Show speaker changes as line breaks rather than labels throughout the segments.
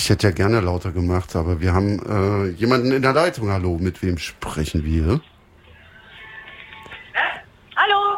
Ich hätte ja gerne lauter gemacht, aber wir haben jemanden in der Leitung. Hallo, mit wem sprechen wir?
Hallo.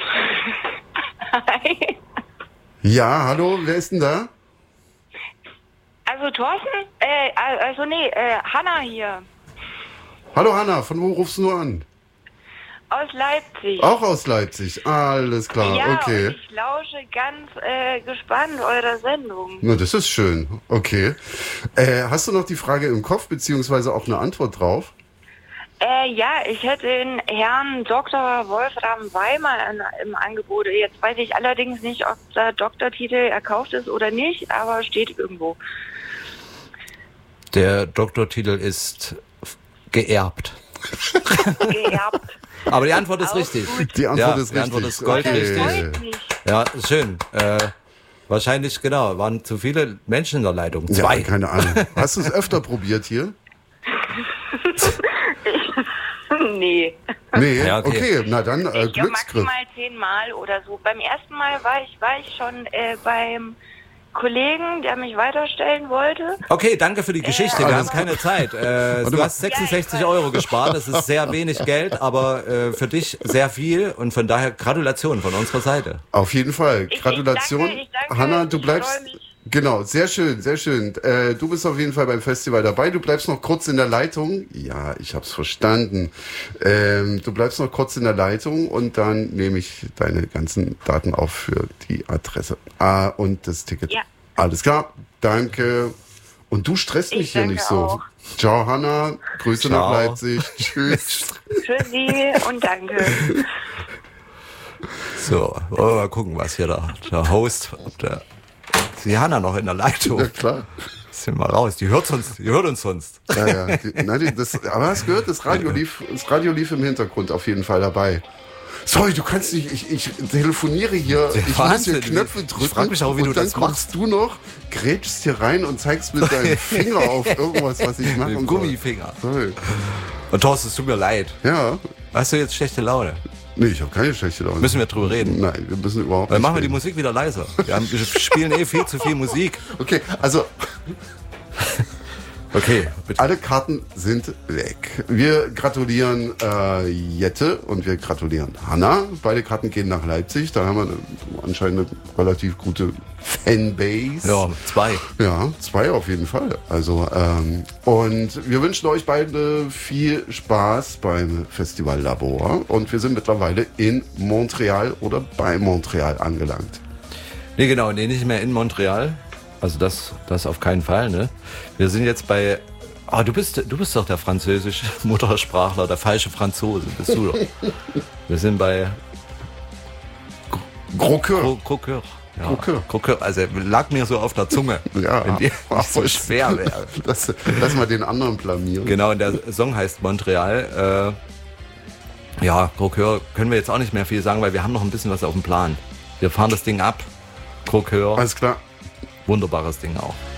Hi.
Ja, hallo, wer ist denn da?
Also Thorsten? Hanna hier.
Hallo Hanna, von wo rufst du nur an?
Aus Leipzig.
Auch aus Leipzig, alles klar,
ja,
okay.
Und ich lausche ganz gespannt eurer Sendung.
Na, das ist schön, okay. Hast du noch die Frage im Kopf, beziehungsweise auch eine Antwort drauf?
Ja, ich hätte den Herrn Dr. Wolfram Weimer im Angebot. Jetzt weiß ich allerdings nicht, ob der Doktortitel erkauft ist oder nicht, aber steht irgendwo.
Der Doktortitel ist geerbt.
Geerbt.
Aber die Antwort ist richtig.
Die Antwort ist richtig.
Die Antwort ist goldrichtig. Ja, schön. Wahrscheinlich, genau, waren zu viele Menschen in der Leitung. 2.
Ja, keine Ahnung. Hast du es öfter probiert hier?
Nee.
Nee,
Ja,
okay. Na dann,
Ja,
Glücksgriff.
maximal 10 Mal oder so. Beim ersten Mal war ich schon beim Kollegen, der mich weiterstellen wollte.
Okay, danke für die Geschichte. Wir haben keine Zeit. Du hast 66 € gespart. Das ist sehr wenig Geld, aber für dich sehr viel. Und von daher Gratulation von unserer Seite.
Auf jeden Fall. Gratulation.
Ich danke.
Hanna, du
Ich
bleibst...
freu mich.
Genau, sehr schön, sehr schön. Du bist auf jeden Fall beim Festival dabei. Du bleibst noch kurz in der Leitung. Ja, ich hab's verstanden. Du bleibst noch kurz in der Leitung und dann nehme ich deine ganzen Daten auf für die Adresse. Und das Ticket.
Ja.
Alles klar, danke. Und du stresst mich
Ich
hier
danke
nicht so.
auch.
Ciao, Hanna. Grüße
Ciao.
nach Leipzig. Tschüss.
Für Sie und danke.
So, wollen wir mal gucken, was hier der Host, ob der... Ist die Hanna noch in der Leitung?
Ja, klar.
Sind wir raus. Die hört uns sonst.
Ja. Aber hast gehört, das Radio lief im Hintergrund auf jeden Fall dabei. Sorry, du kannst nicht, ich telefoniere hier, ich muss
Wahnsinn.
hier Knöpfe drücken.
Ich frag mich auch, wie
und
du
dann
das
kommst du noch, grätschst hier rein und zeigst mit deinem Finger auf irgendwas, was ich machen
Mit
soll.
dem Gummifinger.
Sorry.
Und Thorsten, es tut mir leid.
Ja,
Hast du jetzt schlechte Laune?
nee, ich habe keine schlechte Laune.
Müssen wir drüber reden?
Nein, wir müssen überhaupt
Dann
nicht
machen wir die
reden.
Musik wieder leiser. Wir spielen viel zu viel Musik.
Okay, also
Okay, bitte.
alle Karten sind weg. Wir gratulieren Jette und wir gratulieren Hanna. Beide Karten gehen nach Leipzig. Da haben wir anscheinend eine relativ gute Fanbase.
Ja, 2.
Ja, 2 auf jeden Fall. Also, und wir wünschen euch beide viel Spaß beim Festival Labor. Und wir sind mittlerweile in Montreal oder bei Montreal angelangt.
Nee, genau, nee, nicht mehr in Montreal. Also das auf keinen Fall, ne? Wir sind jetzt bei... Du bist doch der französische Muttersprachler, der falsche Franzose, bist du doch. Wir sind bei
Croqueur.
Croqueur. Ja,
Croqueur.
Croqueur. Also lag mir so auf der Zunge,
Ja,
wenn die nicht so schwer wäre.
Lass mal den anderen blamieren.
Genau, und der Song heißt Montreal. Ja, Croqueur können wir jetzt auch nicht mehr viel sagen, weil wir haben noch ein bisschen was auf dem Plan. Wir fahren das Ding ab. Croqueur,
Alles klar.
wunderbares Ding auch.